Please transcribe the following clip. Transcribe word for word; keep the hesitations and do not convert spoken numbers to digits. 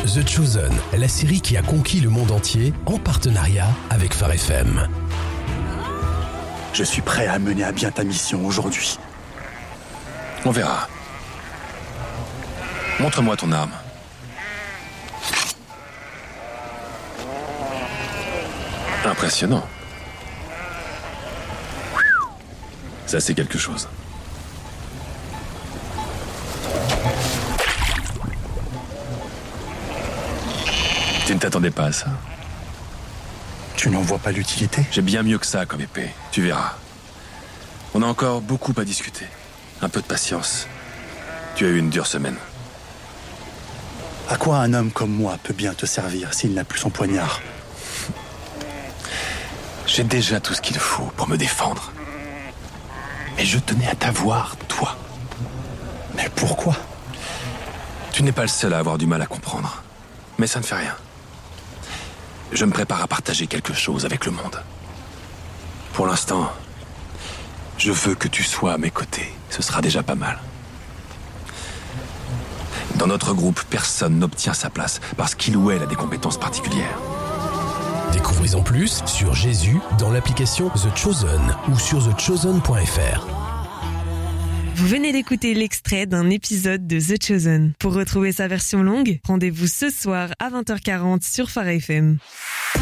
The Chosen, la série qui a conquis le monde entier en partenariat avec Phare F M. Je suis prêt à mener à bien ta mission aujourd'hui. On verra. Montre-moi ton arme. Impressionnant. Ça, c'est quelque chose. Tu ne t'attendais pas à ça? Tu n'en vois pas l'utilité? J'ai bien mieux que ça comme épée, tu verras. On a encore beaucoup à discuter. Un peu de patience. Tu as eu une dure semaine. À quoi un homme comme moi peut bien te servir s'il n'a plus son poignard? J'ai déjà tout ce qu'il faut pour me défendre. Mais je tenais à t'avoir, toi. Mais pourquoi? Tu n'es pas le seul à avoir du mal à comprendre. Mais ça ne fait rien. Je me prépare à partager quelque chose avec le monde. Pour l'instant, je veux que tu sois à mes côtés. Ce sera déjà pas mal. Dans notre groupe, personne n'obtient sa place parce qu'il ou elle a des compétences particulières. Découvrez-en plus sur Jésus dans l'application The Chosen ou sur the chosen point f r. Vous venez d'écouter l'extrait d'un épisode de The Chosen. Pour retrouver sa version longue, rendez-vous ce soir à vingt heures quarante sur Phare F M.